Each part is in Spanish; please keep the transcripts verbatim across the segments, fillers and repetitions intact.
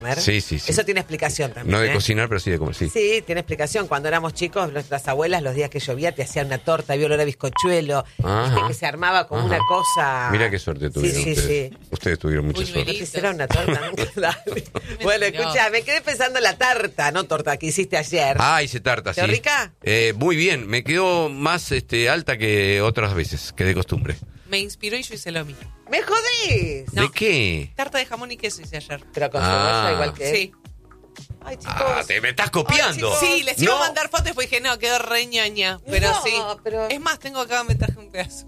Sí, sí, sí. Eso tiene explicación también. No de ¿eh? cocinar, pero sí de comer, sí. Sí, tiene explicación. Cuando éramos chicos, nuestras abuelas, los días que llovía, te hacían una torta, había olor a bizcochuelo, viste, que se armaba como ajá. una cosa... Mira qué suerte tuvieron sí, sí, ustedes. Sí. Ustedes tuvieron mucha suerte. ¿Te hicieron una torta? Bueno, escucha, me quedé pensando en la tarta, no torta, que hiciste ayer. Ah, hice tarta, sí. ¿Quedó rica? Eh, muy bien, me quedó más este, alta que otras veces, que de costumbre. Me inspiró y yo hice lo mismo. ¿Me jodís? No. ¿De qué? Tarta de jamón y queso hice ayer. Pero con ah. cebolla igual que... Sí. Ay, chicos. Ah, te me estás copiando. Ay, sí, les iba no. a mandar fotos y después dije, no, quedó re ñoña. Pero No, sí. pero... Es más, tengo acá, me traje un pedazo.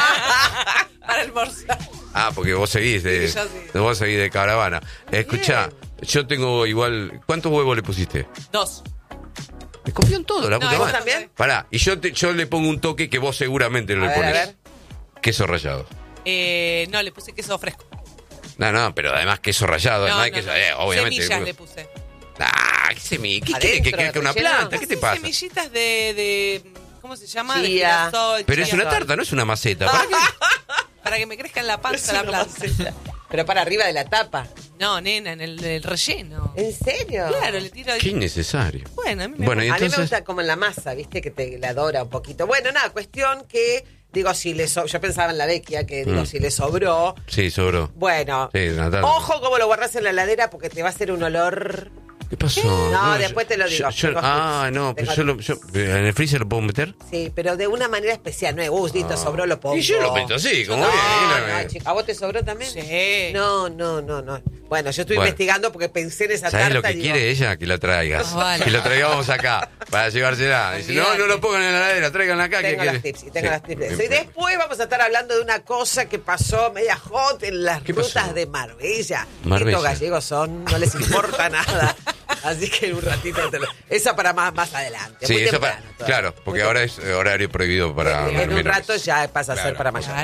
Para almorzar. Ah, porque vos seguís de, Sí, yo sí. vos seguís de caravana. Escuchá, yo tengo igual... ¿Cuántos huevos le pusiste? Dos. Me copió en todo, la No, puta ¿vos madre. también? Pará, y yo, te, yo le pongo un toque que vos seguramente no A le ver, a pones. ver. Queso rallado. Eh, no, le puse queso fresco. No, no, pero además queso rallado, No, además no, queso, no. eh, obviamente. Semillas le puse. Ah, ¿qué semilla? ¿Qué Adentro, quiere? ¿Que, que, que una relleno. planta? ¿Qué te Así, pasa? semillitas de, de... ¿Cómo se llama? Chía. De girasol, Pero es chía. una tarta, no es una maceta. ¿Para qué? Para que me crezca en la panza la planta. Pero para arriba de la tapa. No, nena, en el, el relleno. ¿En serio? Claro, le tiro... Qué innecesario. Bueno, a mí me Bueno, y A mí me entonces... gusta como en la masa, viste, que te la dora un poquito. Bueno, nada, cuestión que, digo, si le so- yo pensaba en la vecchia, que digo, Mm. si le sobró, Sí, sobró. bueno, Sí, una tarta. ojo cómo lo guardas en la heladera porque te va a hacer un olor... ¿Qué pasó? No, yo- después te lo digo. yo- yo- Tengo ah, tips. no, pero Tengo yo, lo, yo ¿en el freezer lo puedo meter? Sí, pero de una manera especial, no es gustito, sobró, lo pongo. Y yo lo meto así, como no, bien. no, bien. chico, ¿a vos te sobró también? Sí. No, no, no, no. Bueno, yo estoy Bueno. investigando porque pensé en esa ¿Sabes tarta lo que y digo, quiere ella? Que la traigas. Ah, vale. Que lo traigamos acá para llevársela. Dice, no, no lo pongan en la heladera, tráiganla acá. Tengo que las quiere. tips, y tengo Sí. las tips. de eso. Bien, Y después vamos a estar hablando de una cosa que pasó media hot en las ¿Qué rutas pasó? de Marbella. Marbella. Estos gallegos son, no les importa nada. Así que en un ratito te lo... Esa para más, más adelante. Sí, muy eso temprano para, todavía. claro, porque Muy ahora es horario prohibido para temprano. En un menores. rato ya pasa a ser Claro. para mayores.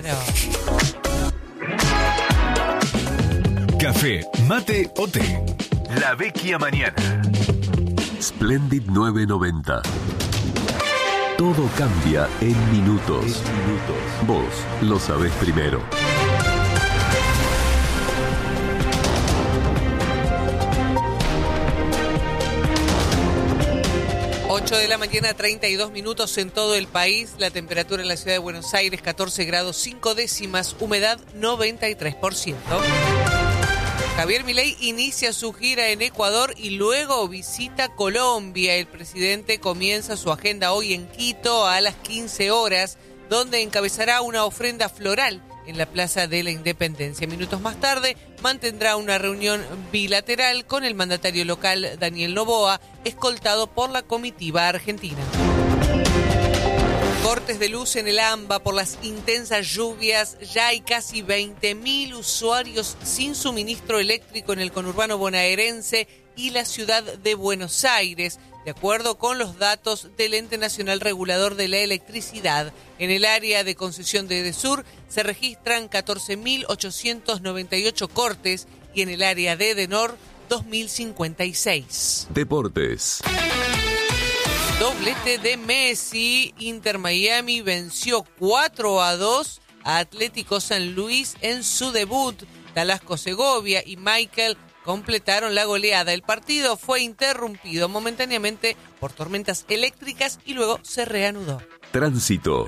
Claro. Café, mate o té. La Vecchia Mañana. Splendid nueve noventa. Todo cambia en minutos. minutos. Vos lo sabés primero. ocho de la mañana, treinta y dos minutos en todo el país. La temperatura en la ciudad de Buenos Aires, catorce grados cinco décimas, humedad noventa y tres por ciento. Javier Milei inicia su gira en Ecuador y luego visita Colombia. El presidente comienza su agenda hoy en Quito a las quince horas, donde encabezará una ofrenda floral en la Plaza de la Independencia. Minutos más tarde mantendrá una reunión bilateral con el mandatario local Daniel Noboa, escoltado por la comitiva argentina. Cortes de luz en el AMBA por las intensas lluvias. Ya hay casi veinte mil usuarios sin suministro eléctrico en el conurbano bonaerense y la ciudad de Buenos Aires, de acuerdo con los datos del Ente Nacional Regulador de la Electricidad. En el área de concesión de EDESUR se registran catorce mil ochocientos noventa y ocho cortes y en el área de EDENOR dos mil cincuenta y seis. Deportes. Doblete de Messi. Inter Miami venció cuatro a dos a Atlético San Luis en su debut. Talasco Segovia y Michael completaron la goleada. El partido fue interrumpido momentáneamente por tormentas eléctricas y luego se reanudó. Tránsito.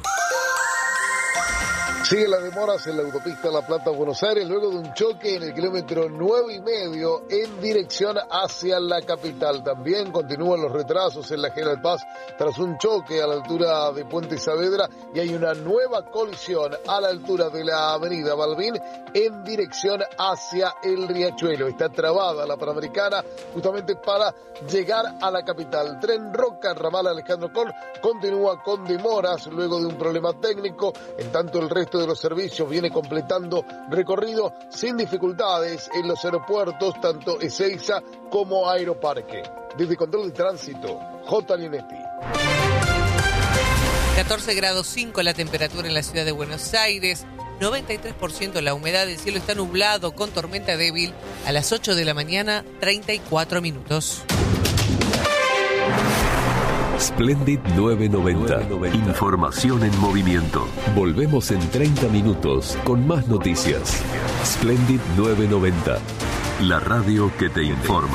Sigue las demoras en la autopista La Plata-Buenos Aires luego de un choque en el kilómetro nueve y medio en dirección hacia la capital. También continúan los retrasos en la General Paz tras un choque a la altura de Puente Saavedra y hay una nueva colisión a la altura de la avenida Balbín en dirección hacia el Riachuelo. Está trabada la Panamericana justamente para llegar a la capital. Tren Roca, ramal Alejandro Korn, continúa con demoras luego de un problema técnico. En tanto, el resto de los servicios viene completando recorrido sin dificultades en los aeropuertos, tanto Ezeiza como Aeroparque. Desde Control de Tránsito, J. Linetti. catorce grados cinco la temperatura en la ciudad de Buenos Aires, noventa y tres por ciento la humedad, el cielo está nublado con tormenta débil. A las ocho de la mañana, treinta y cuatro minutos. Splendid nueve noventa. Información en movimiento. Volvemos en treinta minutos con más noticias. Splendid nueve noventa. La radio que te informa.